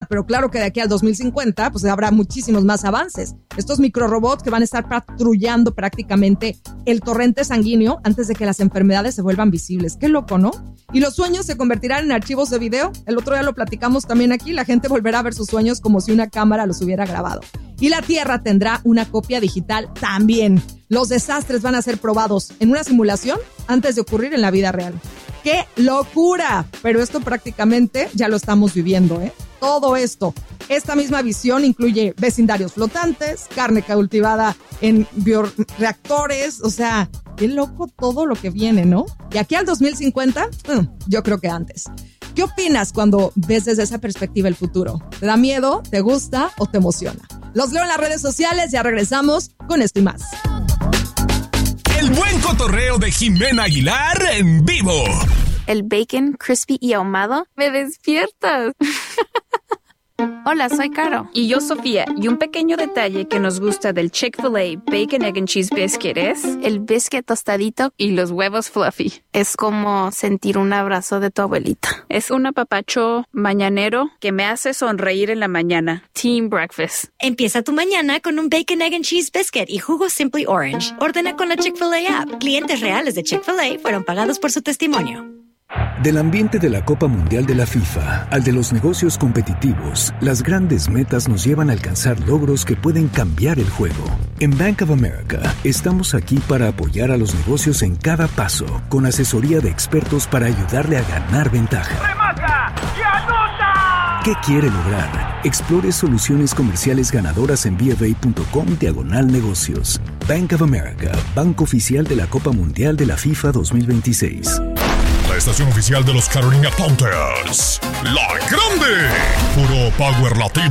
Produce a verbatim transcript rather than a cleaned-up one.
pero claro que de aquí al dos mil cincuenta pues habrá muchísimos más avances. Estos microrobots que van a estar patrullando prácticamente el torrente sanguíneo antes de que las enfermedades se vuelvan visibles. Qué loco, ¿no? Y los sueños se convertirán en archivos de video. El otro día lo platicamos también aquí. La gente volverá a ver sus sueños como si una cámara los hubiera grabado. Y la Tierra tendrá una copia digital también. Los desastres van a ser probados en una simulación antes de ocurrir en la vida real. ¡Qué locura! Pero esto prácticamente ya lo estamos viviendo, ¿eh? Todo esto. Esta misma visión incluye vecindarios flotantes, carne cultivada en bioreactores, o sea, qué loco todo lo que viene, ¿no? Y aquí al dos mil cincuenta, yo creo que antes. ¿Qué opinas cuando ves desde esa perspectiva el futuro? ¿Te da miedo, te gusta o te emociona? Los leo en las redes sociales, ya regresamos con esto y más. El buen cotorreo de Jimena Aguilar en vivo. El bacon crispy y ahumado me despiertas. Hola, soy Caro. Y yo, Sofía. Y un pequeño detalle que nos gusta del Chick-fil-A Bacon, Egg and Cheese Biscuit es... el biscuit tostadito y los huevos fluffy. Es como sentir un abrazo de tu abuelita. Es un apapacho mañanero que me hace sonreír en la mañana. Team Breakfast. Empieza tu mañana con un Bacon, Egg and Cheese Biscuit y jugo Simply Orange. Ordena con la Chick-fil-A app. Clientes reales de Chick-fil-A fueron pagados por su testimonio. Del ambiente de la Copa Mundial de la FIFA al de los negocios competitivos, las grandes metas nos llevan a alcanzar logros que pueden cambiar el juego. En Bank of America estamos aquí para apoyar a los negocios en cada paso, con asesoría de expertos para ayudarle a ganar ventaja. ¡Remata y anota! ¿Qué quiere lograr? Explore soluciones comerciales ganadoras en bfa.com diagonal negocios. Bank of America, banco oficial de la Copa Mundial de la FIFA dos mil veintiséis. La estación oficial de los Carolina Panthers. La Grande. Puro Power Latino.